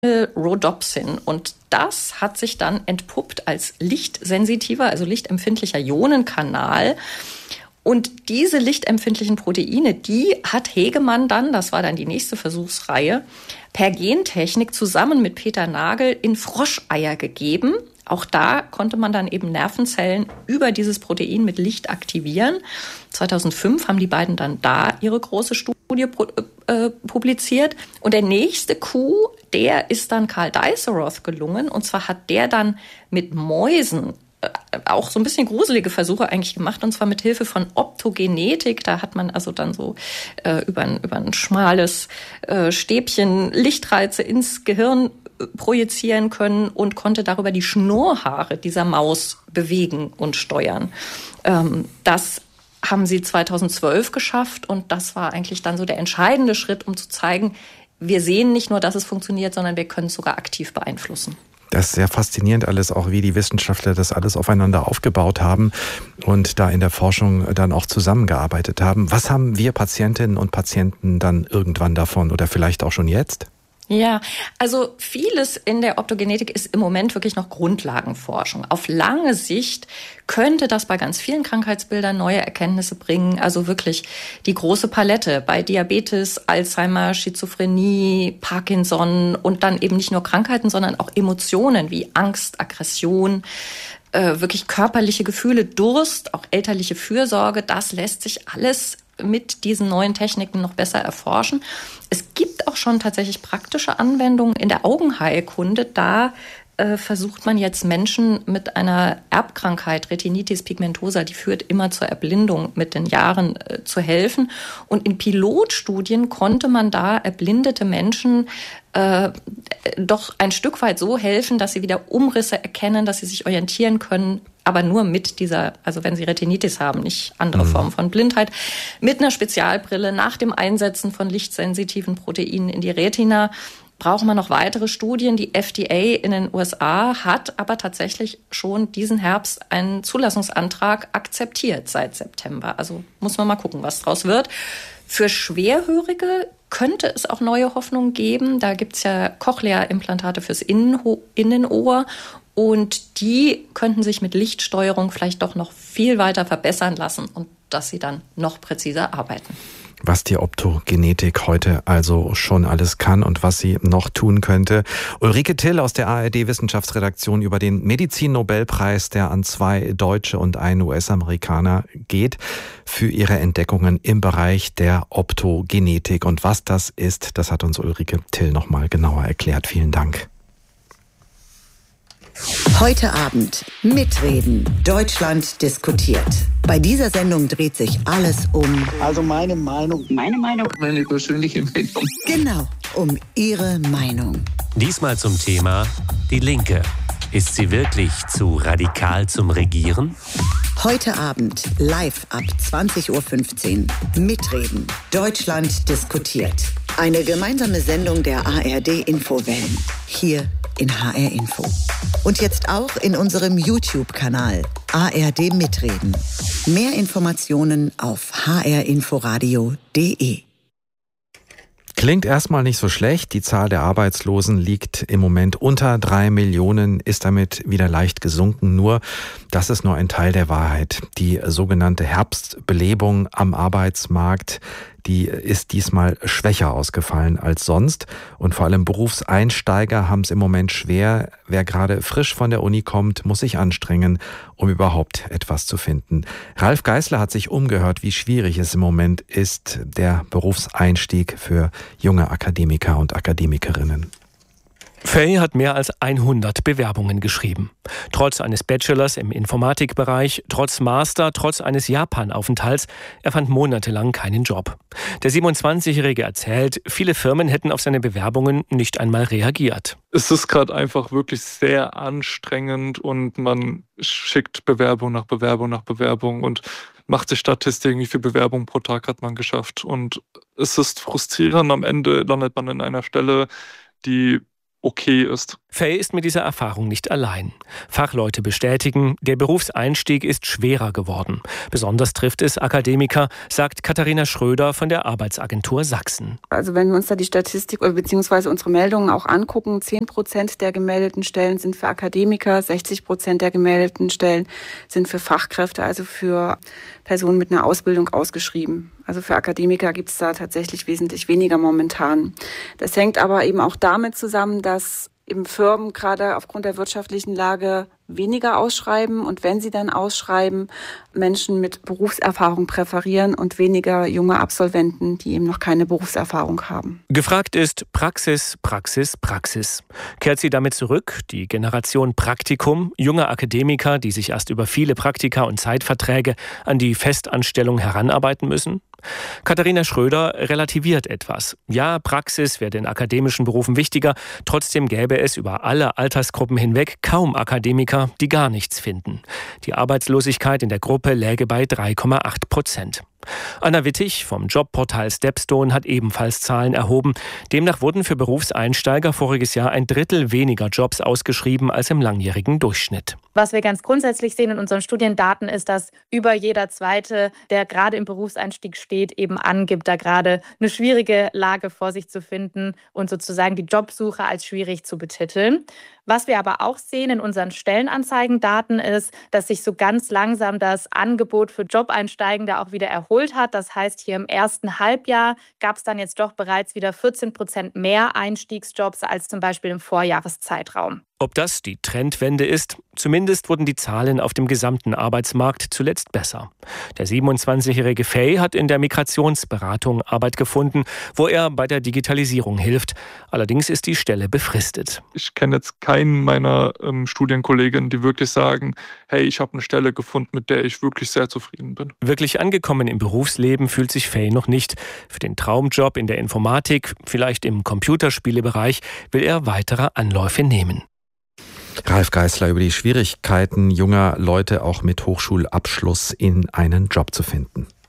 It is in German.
Rhodopsin. Und das hat sich dann entpuppt als lichtsensitiver, also lichtempfindlicher Ionenkanal. Und diese lichtempfindlichen Proteine, die hat Hegemann dann, das war dann die nächste Versuchsreihe, per Gentechnik zusammen mit Peter Nagel in Froscheier gegeben. Auch da konnte man dann eben Nervenzellen über dieses Protein mit Licht aktivieren. 2005 haben die beiden dann da ihre große Studie publiziert. Und der nächste Coup, der ist dann Karl Diceroth gelungen. Und zwar hat der dann mit Mäusen auch so ein bisschen gruselige Versuche eigentlich gemacht, und zwar mit Hilfe von Optogenetik. Da hat man also dann so über ein schmales Stäbchen Lichtreize ins Gehirn projizieren können und konnte darüber die Schnurrhaare dieser Maus bewegen und steuern. Das haben sie 2012 geschafft, und das war eigentlich dann so der entscheidende Schritt, um zu zeigen, wir sehen nicht nur, dass es funktioniert, sondern wir können es sogar aktiv beeinflussen. Das ist sehr faszinierend alles, auch wie die Wissenschaftler das alles aufeinander aufgebaut haben und da in der Forschung dann auch zusammengearbeitet haben. Was haben wir Patientinnen und Patienten dann irgendwann davon oder vielleicht auch schon jetzt? Ja, also vieles in der Optogenetik ist im Moment wirklich noch Grundlagenforschung. Auf lange Sicht könnte das bei ganz vielen Krankheitsbildern neue Erkenntnisse bringen. Also wirklich die große Palette bei Diabetes, Alzheimer, Schizophrenie, Parkinson und dann eben nicht nur Krankheiten, sondern auch Emotionen wie Angst, Aggression, wirklich körperliche Gefühle, Durst, auch elterliche Fürsorge. Das lässt sich alles mit diesen neuen Techniken noch besser erforschen. Es gibt auch schon tatsächlich praktische Anwendungen in der Augenheilkunde. Da versucht man jetzt Menschen mit einer Erbkrankheit, Retinitis pigmentosa, die führt immer zur Erblindung mit den Jahren, zu helfen. Und in Pilotstudien konnte man da erblindete Menschen doch ein Stück weit so helfen, dass sie wieder Umrisse erkennen, dass sie sich orientieren können, aber nur mit dieser, also wenn sie Retinitis haben, nicht andere Formen von Blindheit, mit einer Spezialbrille nach dem Einsetzen von lichtsensitiven Proteinen in die Retina. Braucht man noch weitere Studien. Die FDA in den USA hat aber tatsächlich schon diesen Herbst einen Zulassungsantrag akzeptiert seit September. Also muss man mal gucken, was draus wird. Für Schwerhörige könnte es auch neue Hoffnungen geben. Da gibt's ja Cochlea-Implantate fürs Innenohr. Und die könnten sich mit Lichtsteuerung vielleicht doch noch viel weiter verbessern lassen und dass sie dann noch präziser arbeiten. Was die Optogenetik heute also schon alles kann und was sie noch tun könnte. Ulrike Till aus der ARD-Wissenschaftsredaktion über den Medizin-Nobelpreis, der an 2 Deutsche und einen US-Amerikaner geht, für ihre Entdeckungen im Bereich der Optogenetik. Und was das ist, das hat uns Ulrike Till nochmal genauer erklärt. Vielen Dank. Heute Abend mitreden. Deutschland diskutiert. Bei dieser Sendung dreht sich alles um... Also meine Meinung. Meine Meinung? Meine persönliche Meinung. Genau, um Ihre Meinung. Diesmal zum Thema die Linke. Ist sie wirklich zu radikal zum Regieren? Heute Abend live ab 20.15 Uhr. Mitreden. Deutschland diskutiert. Eine gemeinsame Sendung der ARD-Infowellen. Hier in HR Info. Und jetzt auch in unserem YouTube-Kanal ARD Mitreden. Mehr Informationen auf hrinforadio.de. Klingt erstmal nicht so schlecht. Die Zahl der Arbeitslosen liegt im Moment unter 3 Millionen, ist damit wieder leicht gesunken. Nur, das ist nur ein Teil der Wahrheit. Die sogenannte Herbstbelebung am Arbeitsmarkt, die ist diesmal schwächer ausgefallen als sonst. Und vor allem Berufseinsteiger haben es im Moment schwer. Wer gerade frisch von der Uni kommt, muss sich anstrengen, um überhaupt etwas zu finden. Ralf Geißler hat sich umgehört, wie schwierig es im Moment ist, der Berufseinstieg für junge Akademiker und Akademikerinnen. Fay hat mehr als 100 Bewerbungen geschrieben. Trotz eines Bachelors im Informatikbereich, trotz Master, trotz eines Japanaufenthalts, er fand monatelang keinen Job. Der 27-Jährige erzählt, viele Firmen hätten auf seine Bewerbungen nicht einmal reagiert. Es ist gerade einfach wirklich sehr anstrengend und man schickt Bewerbung nach Bewerbung nach Bewerbung und macht sich Statistiken, wie viele Bewerbungen pro Tag hat man geschafft. Und es ist frustrierend, am Ende landet man in einer Stelle, die okay ist. Fay ist mit dieser Erfahrung nicht allein. Fachleute bestätigen, der Berufseinstieg ist schwerer geworden. Besonders trifft es Akademiker, sagt Katharina Schröder von der Arbeitsagentur Sachsen. Also wenn wir uns da die Statistik bzw. unsere Meldungen auch angucken, 10% der gemeldeten Stellen sind für Akademiker, 60% der gemeldeten Stellen sind für Fachkräfte, also für Personen mit einer Ausbildung ausgeschrieben. Also für Akademiker gibt es da tatsächlich wesentlich weniger momentan. Das hängt aber eben auch damit zusammen, dass eben Firmen gerade aufgrund der wirtschaftlichen Lage weniger ausschreiben und wenn sie dann ausschreiben, Menschen mit Berufserfahrung präferieren und weniger junge Absolventen, die eben noch keine Berufserfahrung haben. Gefragt ist Praxis, Praxis, Praxis. Kehrt sie damit zurück, die Generation Praktikum, junge Akademiker, die sich erst über viele Praktika und Zeitverträge an die Festanstellung heranarbeiten müssen? Katharina Schröder relativiert etwas. Ja, Praxis wäre in akademischen Berufen wichtiger, trotzdem gäbe es über alle Altersgruppen hinweg kaum Akademiker, die gar nichts finden. Die Arbeitslosigkeit in der Gruppe läge bei 3,8%. Anna Wittig vom Jobportal Stepstone hat ebenfalls Zahlen erhoben. Demnach wurden für Berufseinsteiger voriges Jahr 1/3 weniger Jobs ausgeschrieben als im langjährigen Durchschnitt. Was wir ganz grundsätzlich sehen in unseren Studiendaten ist, dass über jeder Zweite, der gerade im Berufseinstieg steht, eben angibt, da gerade eine schwierige Lage vor sich zu finden und sozusagen die Jobsuche als schwierig zu betiteln. Was wir aber auch sehen in unseren Stellenanzeigendaten ist, dass sich so ganz langsam das Angebot für Jobeinsteigende auch wieder erholt hat. Das heißt, hier im ersten Halbjahr gab es dann jetzt doch bereits wieder 14% mehr Einstiegsjobs als zum Beispiel im Vorjahreszeitraum. Ob das die Trendwende ist? Zumindest wurden die Zahlen auf dem gesamten Arbeitsmarkt zuletzt besser. Der 27-jährige Fay hat in der Migrationsberatung Arbeit gefunden, wo er bei der Digitalisierung hilft. Allerdings ist die Stelle befristet. Ich kenne jetzt keinen meiner Studienkolleginnen, die wirklich sagen, hey, ich habe eine Stelle gefunden, mit der ich wirklich sehr zufrieden bin. Wirklich angekommen im Berufsleben fühlt sich Fay noch nicht. Für den Traumjob in der Informatik, vielleicht im Computerspielebereich, will er weitere Anläufe nehmen. Ralf Geißler über die Schwierigkeiten junger Leute auch mit Hochschulabschluss in einen Job zu finden.